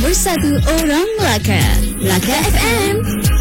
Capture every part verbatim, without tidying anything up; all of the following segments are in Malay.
nombor satu orang Melaka. Melaka F M.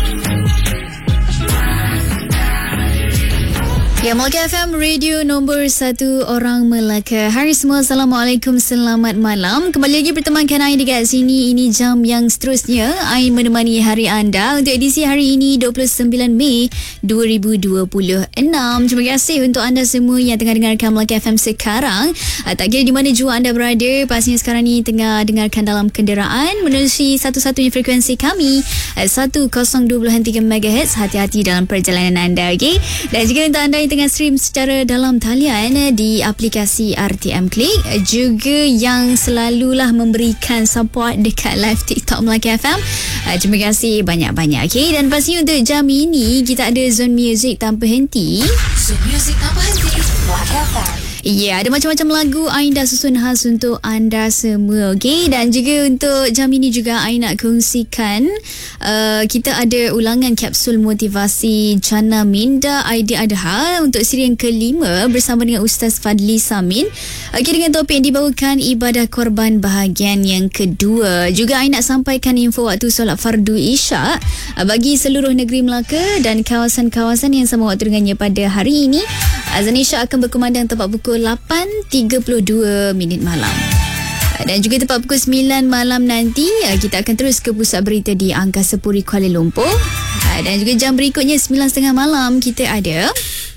Ya, Melaka F M, radio nombor satu orang Melaka. Hai semua, Assalamualaikum, selamat malam. Kembali lagi bertemankan Ain dekat sini. Ini jam yang seterusnya Ain menemani hari anda untuk edisi hari ini dua puluh sembilan Mei dua ribu dua puluh enam. Terima kasih untuk anda semua yang tengah dengarkan Melaka F M sekarang. Tak kira di mana jua anda berada, pastinya sekarang ni tengah dengarkan dalam kenderaan menerusi satu-satunya frekuensi kami seratus dua puluh tiga megahertz. Hati-hati dalam perjalanan anda, okey? Dan jika untuk anda yang tengah stream secara dalam talian di aplikasi R T M Click, juga yang selalulah memberikan support dekat live TikTok Melaka F M, terima kasih banyak-banyak, okey? Dan pastinya untuk jam ini kita ada Zone Music tanpa henti. Zone Music tanpa henti Melaka F M. Ya, ada macam-macam lagu Ain dah susun khas untuk anda semua, okey? Dan juga untuk jam ini juga Ain nak kongsikan uh, kita ada ulangan kapsul motivasi Jana Minda Aidiladha untuk siri yang kelima bersama dengan Ustaz Fadli Samin. Okey, dengan topik yang dibawakan ibadah korban bahagian yang kedua. Juga Ain nak sampaikan info waktu solat fardu Isyak uh, bagi seluruh negeri Melaka dan kawasan-kawasan yang sama waktu dengannya pada hari ini. Azan Isyak akan berkumandang tepat pukul lapan tiga puluh dua minit malam. Dan juga tepat pukul sembilan malam nanti kita akan terus ke pusat berita di Angkasa Puri Kuala Lumpur. Dan juga jam berikutnya sembilan tiga puluh malam kita ada